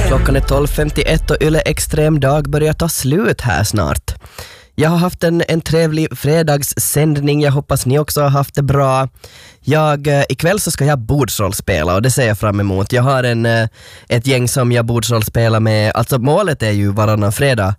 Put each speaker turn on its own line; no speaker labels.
Klockan är 12.51 och Yle Extrem dag börjar ta slut här snart. Jag har haft en trevlig fredagssändning. Jag hoppas ni också har haft det bra. Ikväll så ska jag bordsrollspela och det ser jag fram emot. Jag har ett gäng som jag bordsrollspelar med. Alltså målet är ju varannan fredag